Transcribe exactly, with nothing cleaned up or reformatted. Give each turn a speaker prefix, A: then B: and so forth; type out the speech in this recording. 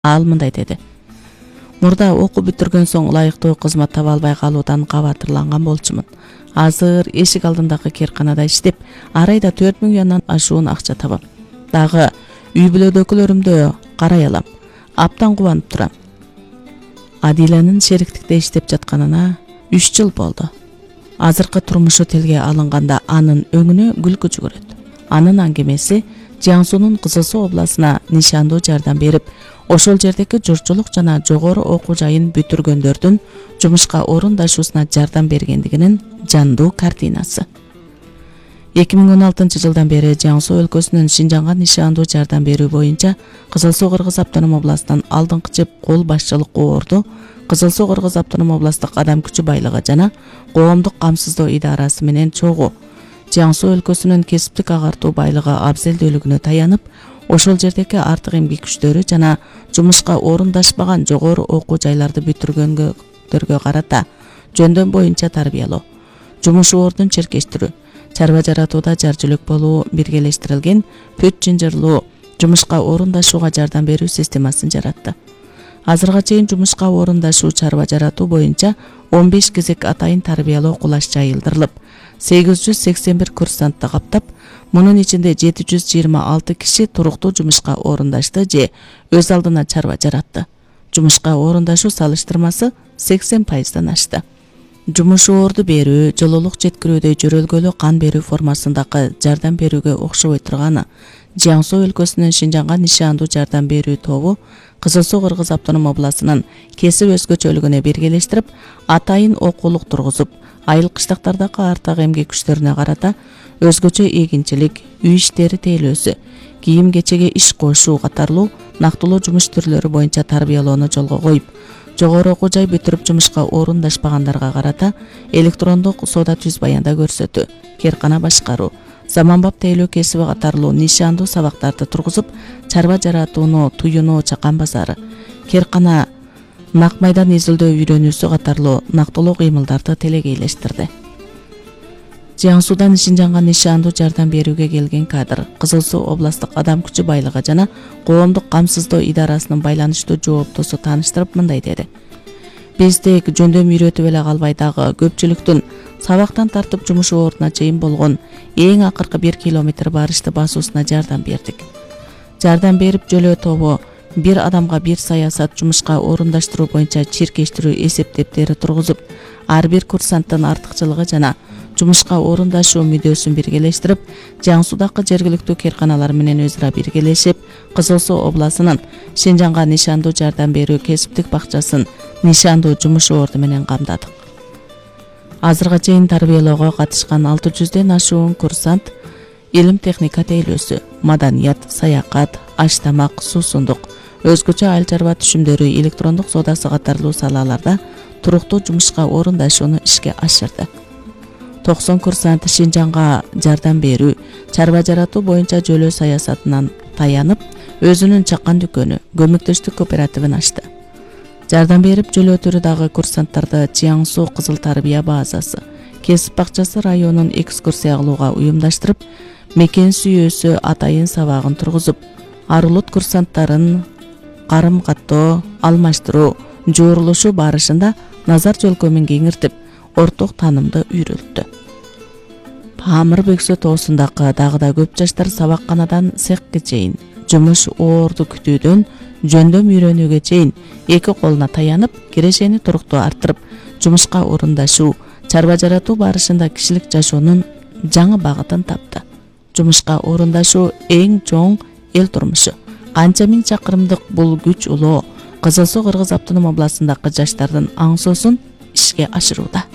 A: Ал мындай деди: Мурда окуу бүтүргөн соң ылайыктуу кызмат таба албай калуудан кабатырланган болчумун. Азыр эшик алдындагы керканада иштеп, ар айда төрт миллиондон ашуун акча табам. Дагы үй бүлөдөгүлөрүмдө карай алам. Аптан кубанып турам. Адиланын шериктикте иштеп жатканына үч жыл болду. Азыркы турмушу тилге алынганда анын өңүнө күлкү жүгүрөт. Анын аңгемеси Жаңсунун Кызыл Суу областына нишандуу жардам берип, ошол жердеги журтчулук жана жогору окуу жайын бүтүргөндөрдүн жумушка орундашуусуна жардам бергендигинин жандуу картинасы. эки миң он алтынчы жылдан бери Жаңсу өлкөсүнүн Шинжаңга нишандуу жардам берүү боюнча Кызыл Суу Кыргыз автоном областынан алдыңкы жеп кол башчылык орду Кызыл Суу Кыргыз автоном областык адам күчү байлыгы жана коомдук камсыздоо идарасы менен чогуу Жаңсу өлкөсүнүн кесиптик агартуу байлыгы абзелдүүлүгүнө таянып, ошол жердеги артык эмгек күчтөрү жана жумушка орундашпаган жогору окуу жайларды бүтүргөнгөргө карата жөндөм боюнча тарбиялоо, жумуш ордун черкештирүү, чарба жаратууда жар жүлөк болуу биргелештирилген пөт жынжырлуу жумушка орундашууга жардам берүү системасын жаратты. Азырга чейин жумушка орундашуу чарба жаратуу боюнча он беш кезек атайын тарбиялоо кулаш жайылдырылып, сегиз жүз сексен бир курсантты каптап, мунун ичинде жети жүз жыйырма алты киши туруктуу жумушка орундашты же өз алдына чарба жаратты. Жумушка орундашуу салыштырмасы сексен пайыздан ашты. Жумуш орду берүү, жылуулук жеткирүүдө жөрөлгөлүү кан берүү формасындагы жардам берүүгө окшобой турганы Жаңсу өлкөсүнүн Шинжаңга нишандуу жардам берүү тобу Кызыл Суу Кыргыз автоном областынын кесип өзгөчөлүгүнө биргелештирип, атайын окуулук тургузуп, айыл кыштактардагы артык эмгек күчтөрүнө карата өзгөчө эгинчилик, үй иштери тейлөөсү, кийим кечеге иш кошуу катарлуу нактылуу жумуш түрлөрү боюнча тарбиялоону жолго коюп, жогору окуу жай бүтүрүп жумушка орундашпагандарга карата электрондук соода түз баянда көрсөтүү, керкана башкаруу, заманбап тейлөө кесиби катарлуу нишандуу сабактарды тургузуп, чарба жаратууну, туюну, чакан базары, керкана нак майдан изилдөө үйрөнүүсү катарлуу нактылуу кыймылдарды телегейлештирди. Жаңсудан Шинжаңга нишандуу жардам берүүгө келген кадр Кызыл Суу областык адам күчү байлыгы жана коомдук камсыздоо идарасынын байланыштуу жооптосу тааныштырып мындай деди: Биз тек жөндөм үйрөтүп эле калбай дагы көпчүлүктүн сабактан тартып жумуш ордуна чейин болгон эң акыркы бир километр барышты басуусуна жардам бердик. Жардам берип жөлөө тобу бир адамга бир саясат жумушка орундаштыруу боюнча чиркештирүү эсептептери тургузуп, ар бир курсанттын артыкчылыгы жана жумушка орундашуу мүдөөсүн биргелештирип, Жаңсудагы жергиликтүү керканалар менен өзара биргелешип, Кызыл Суу областынын Шинжаңга нишандуу жардам берүү кесиптик бакчасын нишандуу жумуш орду менен камдадык. Азырга чейин тарбиялоого катышкан алты жүздөн ашуун курсант илим техника тейлөөсү, маданият, саякат, аш тамак, суусундук, өзгөчө айыл чарба түшүмдөрү, электрондук соодасы катарлуу салаларда туруктуу жумушка орундашууну ишке ашырды. токсон курсант Шинжаңга жардам берүү, чарба жаратуу боюнча жөлөө саясатынан таянып, өзүнүн чакан дүкөнү, көмөктөштүк кооперативин ачты. Жардам берип жөлөөтүрү дагы курсанттарды Жаңсу Кызыл Тарбия базасы, кесип бакчасы районун экскурсия кылууга уюмдаштырып, мекен сүйөөсү атайын сабагын тургузуп, арулут курсанттарын карым каттоо, алмаштыруу, жуурулушу барышында назар жөлкөмүн кеңиртип, орток таанымды үйрөлттү. Памыр Бөксө тоосундагы дагы да көп жаштар сабакканадан цехке чейин, жумуш орду күтүүдөн жөндөм үйрөнүүгө чейин эки колуна таянып, кирешени туруктуу арттырып, жумушка орундашуу, чарба жаратуу барышында кишилик жашоонун жаңы багытын тапты. Жумушка орундашуу эң чоң эл турмушу. Канча миң чакырымдык бул күч улоо Кызыл Суу Кыргыз автоном областындагы жаштардын аңсоосун ишке ашырууда.